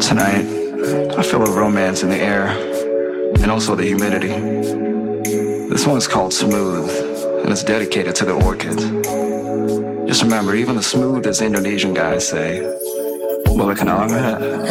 Tonight, I feel a romance in the air, and also the humidity. This one is called Smooth, and it's dedicated to the orchid. Just remember, even the smoothest Indonesian guys say, "Bulakan